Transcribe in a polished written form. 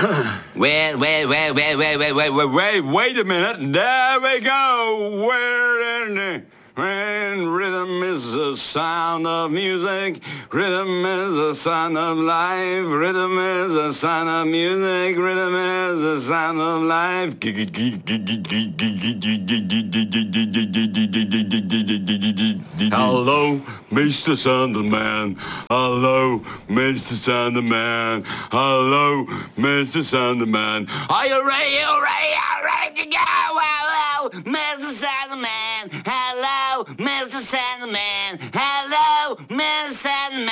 Wait a minute. There we go. When rhythm is the sound of music, rhythm is the sound of life, rhythm is the sound of music, rhythm is the sound of life. Hello, Mr. Sandman. Hello, Mr. Sandman. Hello, Mr. Sandman. Are you ready? You ready to go? Hello, Mr. Sandman. Hello, Mr. Sandman. Hello, Mr. Sandman.